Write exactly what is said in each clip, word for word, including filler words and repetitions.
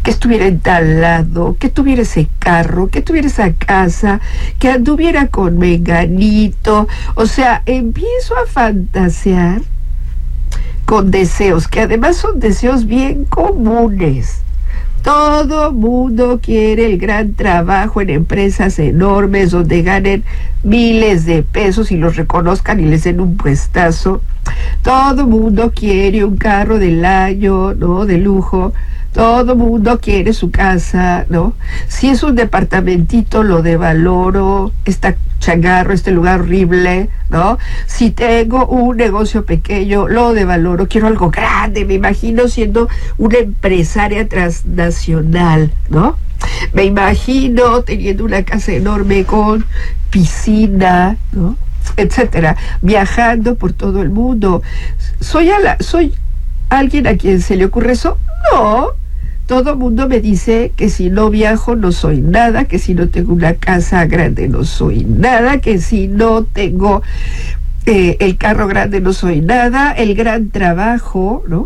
que estuviera en tal lado, que tuviera ese carro, que tuviera esa casa, que anduviera con menganito. O sea, empiezo a fantasear con deseos, que además son deseos bien comunes. Todo mundo quiere el gran trabajo en empresas enormes donde ganen miles de pesos y los reconozcan y les den un puestazo. Todo mundo quiere un carro del año, ¿no? De lujo. Todo mundo quiere su casa, ¿no? Si es un departamentito, lo devaloro, está changarro, este lugar horrible, ¿no? Si tengo un negocio pequeño, lo devaloro, quiero algo grande, me imagino siendo una empresaria transnacional, ¿no? Me imagino teniendo una casa enorme con piscina, ¿no? Etcétera, viajando por todo el mundo. ¿Soy, a la, ¿Soy alguien a quien se le ocurre eso? No. Todo el mundo me dice que si no viajo no soy nada, que si no tengo una casa grande no soy nada, que si no tengo eh, el carro grande no soy nada, el gran trabajo, ¿no?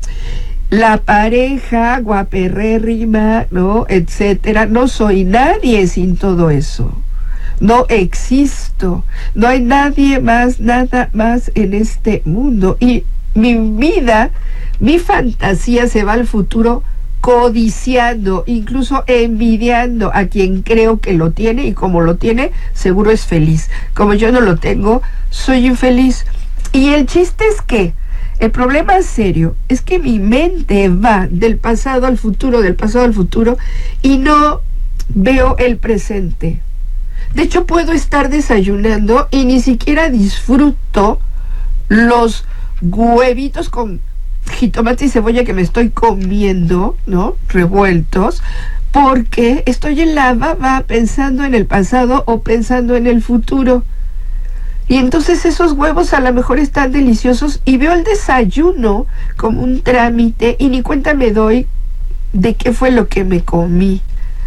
La pareja guaperrérrima, ¿no? Etcétera. No soy nadie sin todo eso. No existo. No hay nadie más, nada más en este mundo. Y mi vida, mi fantasía se va al futuro codiciando, incluso envidiando a quien creo que lo tiene, y como lo tiene, seguro es feliz. Como yo no lo tengo, soy infeliz. Y el chiste es que el problema serio es que mi mente va del pasado al futuro, del pasado al futuro, y no veo el presente. De hecho, puedo estar desayunando y ni siquiera disfruto los huevitos con jitomate y cebolla que me estoy comiendo, ¿no? Revueltos, porque estoy en la baba pensando en el pasado o pensando en el futuro. Y entonces esos huevos a lo mejor están deliciosos y veo el desayuno como un trámite y ni cuenta me doy de qué fue lo que me comí.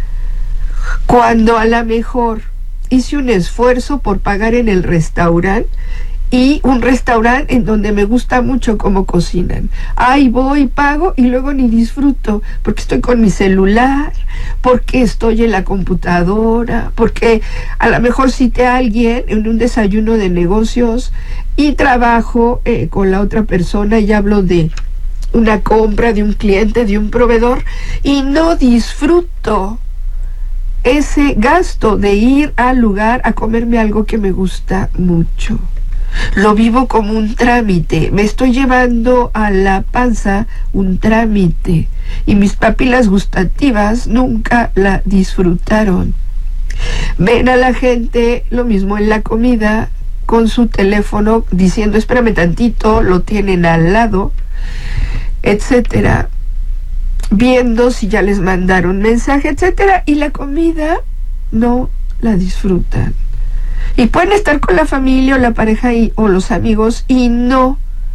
Cuando a lo mejor hice un esfuerzo por pagar en el restaurante, y un restaurante en donde me gusta mucho cómo cocinan. Ahí voy, pago y luego ni disfruto, porque estoy con mi celular, porque estoy en la computadora, porque a lo mejor cité a alguien en un desayuno de negocios y trabajo eh, con la otra persona y hablo de una compra, de un cliente, de un proveedor, y no disfruto ese gasto de ir al lugar a comerme algo que me gusta mucho. Lo vivo como un trámite, me estoy llevando a la panza un trámite y mis papilas gustativas nunca la disfrutaron. Ven a la gente, lo mismo en la comida, con su teléfono diciendo espérame tantito, lo tienen al lado, etcétera, viendo si ya les mandaron mensaje, etcétera, y la comida no la disfrutan. Y pueden estar con la familia o la pareja y, o los amigos y no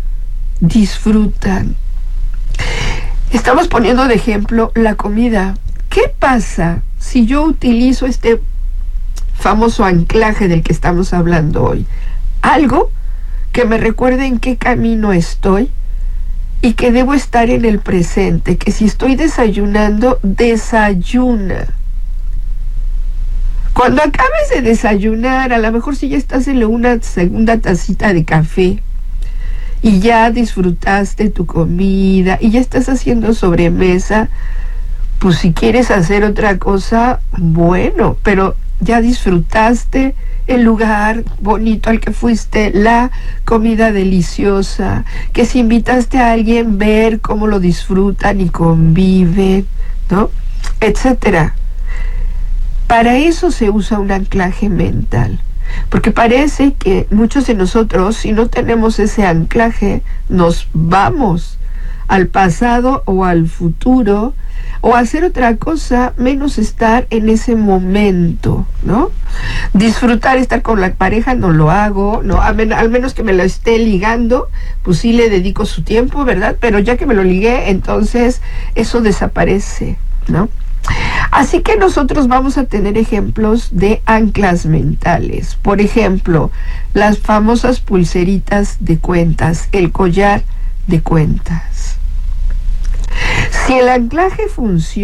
disfrutan. Estamos poniendo de ejemplo la comida. ¿Qué pasa si yo utilizo este famoso anclaje del que estamos hablando hoy? Algo que me recuerde en qué camino estoy y que debo estar en el presente, que si estoy desayunando, desayuna. Cuando acabes de desayunar, a lo mejor si ya estás en una segunda tacita de café y ya disfrutaste tu comida y ya estás haciendo sobremesa, pues si quieres hacer otra cosa, bueno, pero ya disfrutaste el lugar bonito al que fuiste, la comida deliciosa, que si invitaste a alguien, ver cómo lo disfrutan y conviven, ¿no? Etcétera. Para eso se usa un anclaje mental, porque parece que muchos de nosotros, si no tenemos ese anclaje, nos vamos al pasado o al futuro o a hacer otra cosa menos estar en ese momento, ¿no? Disfrutar, estar con la pareja, no lo hago, no, a men- al menos que me lo esté ligando, pues sí le dedico su tiempo, ¿verdad? Pero ya que me lo ligué, entonces eso desaparece, ¿no? Así que nosotros vamos a tener ejemplos de anclas mentales. Por ejemplo, las famosas pulseritas de cuentas, el collar de cuentas. Si el anclaje funciona,